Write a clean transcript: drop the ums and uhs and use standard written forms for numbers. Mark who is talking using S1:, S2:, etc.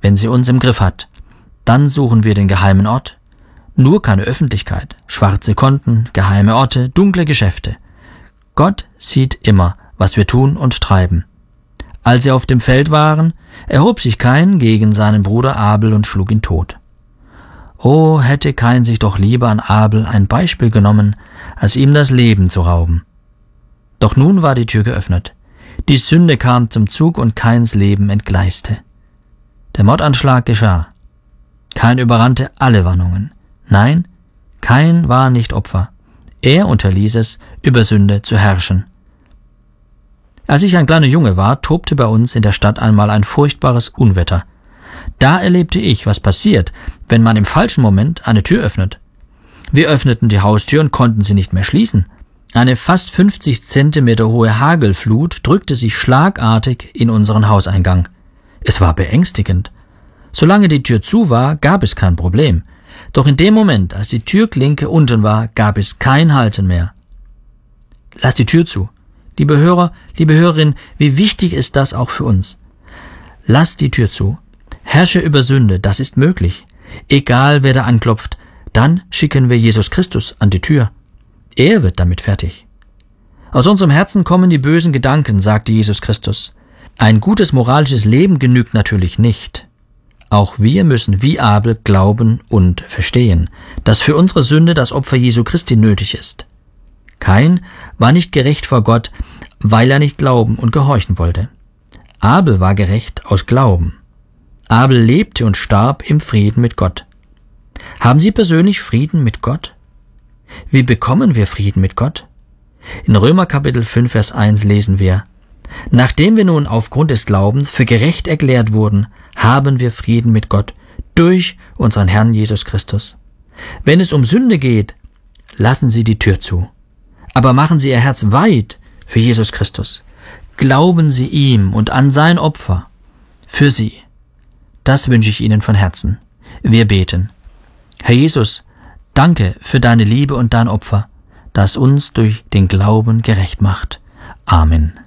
S1: wenn sie uns im Griff hat. Dann suchen wir den geheimen Ort. Nur keine Öffentlichkeit, schwarze Konten, geheime Orte, dunkle Geschäfte. Gott sieht immer, was wir tun und treiben. Als sie auf dem Feld waren, erhob sich Kain gegen seinen Bruder Abel und schlug ihn tot. Oh, hätte Kain sich doch lieber an Abel ein Beispiel genommen, als ihm das Leben zu rauben. Doch nun war die Tür geöffnet. Die Sünde kam zum Zug und Kains Leben entgleiste. Der Mordanschlag geschah. Kain überrannte alle Warnungen. Nein, Kain war nicht Opfer. Er unterließ es, über Sünde zu herrschen. Als ich ein kleiner Junge war, tobte bei uns in der Stadt einmal ein furchtbares Unwetter. Da erlebte ich, was passiert, wenn man im falschen Moment eine Tür öffnet. Wir öffneten die Haustür und konnten sie nicht mehr schließen. Eine fast 50 Zentimeter hohe Hagelflut drückte sich schlagartig in unseren Hauseingang. Es war beängstigend. Solange die Tür zu war, gab es kein Problem. Doch in dem Moment, als die Türklinke unten war, gab es kein Halten mehr. Lass die Tür zu. Liebe Hörer, liebe Hörerin, wie wichtig ist das auch für uns? Lass die Tür zu. Herrsche über Sünde, das ist möglich. Egal, wer da anklopft, dann schicken wir Jesus Christus an die Tür. Er wird damit fertig. Aus unserem Herzen kommen die bösen Gedanken, sagte Jesus Christus. Ein gutes moralisches Leben genügt natürlich nicht. Auch wir müssen wie Abel glauben und verstehen, dass für unsere Sünde das Opfer Jesu Christi nötig ist. Kain war nicht gerecht vor Gott, weil er nicht glauben und gehorchen wollte. Abel war gerecht aus Glauben. Abel lebte und starb im Frieden mit Gott. Haben Sie persönlich Frieden mit Gott? Wie bekommen wir Frieden mit Gott? In Römer Kapitel 5, Vers 1 lesen wir: Nachdem wir nun aufgrund des Glaubens für gerecht erklärt wurden, haben wir Frieden mit Gott durch unseren Herrn Jesus Christus. Wenn es um Sünde geht, lassen Sie die Tür zu. Aber machen Sie Ihr Herz weit für Jesus Christus. Glauben Sie ihm und an sein Opfer für Sie. Das wünsche ich Ihnen von Herzen. Wir beten. Herr Jesus, danke für deine Liebe und dein Opfer, das uns durch den Glauben gerecht macht. Amen.